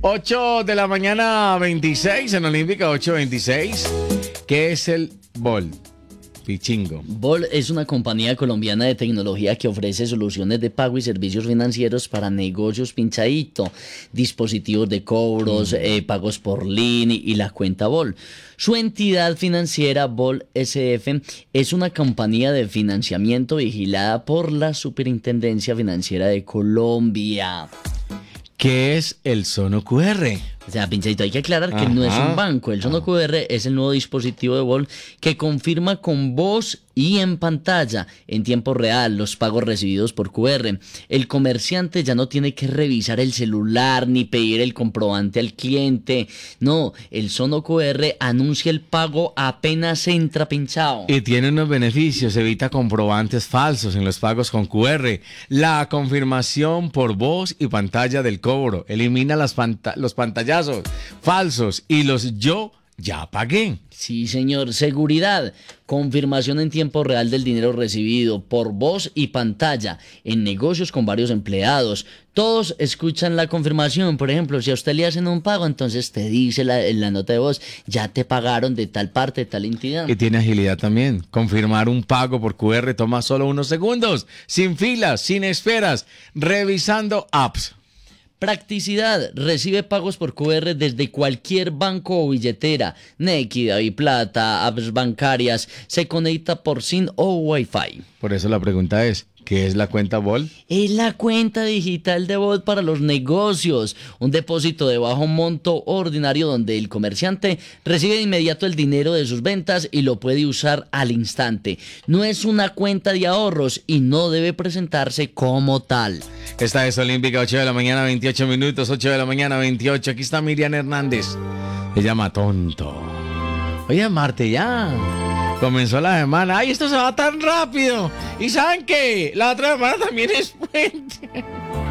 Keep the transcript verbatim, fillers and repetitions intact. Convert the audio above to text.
ocho de la mañana veintiséis en Olímpica, ocho veintiséis. ¿Qué es el Bol? Pichingo. Bol es una compañía colombiana de tecnología que ofrece soluciones de pago y servicios financieros para negocios pinchadito, dispositivos de cobros, mm. eh, pagos por línea y la cuenta Bol. Su entidad financiera, Bol S F, es una compañía de financiamiento vigilada por la Superintendencia Financiera de Colombia. ¿Qué es el Sono Q R? O sea, pinchadito, hay que aclarar que Ajá. no es un banco. El Sono Ah. Q R es el nuevo dispositivo de Bol que confirma con voz y en pantalla, en tiempo real, los pagos recibidos por Q R. El comerciante ya no tiene que revisar el celular ni pedir el comprobante al cliente. No, el Sono Q R anuncia el pago apenas entra, pinchado. Y tiene unos beneficios, evita comprobantes falsos en los pagos con Q R, la confirmación por voz y pantalla del cobro, elimina las panta- los pantallazos falsos y los yo ya pagué. Sí, señor. Seguridad. Confirmación en tiempo real del dinero recibido por voz y pantalla en negocios con varios empleados. Todos escuchan la confirmación. Por ejemplo, si a usted le hacen un pago, entonces te dice la, en la nota de voz, ya te pagaron de tal parte, de tal entidad. Y tiene agilidad también. Confirmar un pago por Q R toma solo unos segundos, sin filas, sin esperas, revisando apps. Practicidad. Recibe pagos por Q R desde cualquier banco o billetera. Nequi, DaviPlata, apps bancarias. Se conecta por SIM o Wi-Fi. Por eso la pregunta es, ¿qué es la cuenta Bol? Es la cuenta digital de Bol para los negocios. Un depósito de bajo monto ordinario donde el comerciante recibe de inmediato el dinero de sus ventas y lo puede usar al instante. No es una cuenta de ahorros y no debe presentarse como tal. Esta es Olímpica, ocho de la mañana, veintiocho minutos, ocho de la mañana, veintiocho. Aquí está Miriam Hernández. Se llama Tonto. Oye, Marte, ya comenzó la semana. ¡Ay, esto se va tan rápido! ¿Y saben qué? La otra semana también es puente.